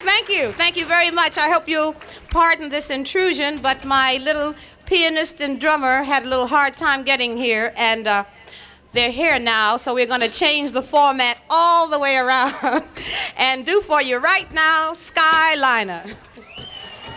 Thank you very much. I hope you'll pardon this intrusion, but my little pianist and drummer had a little hard time getting here, and they're here now, so we're going to change the format all the way around and do for you right now, Skyliner.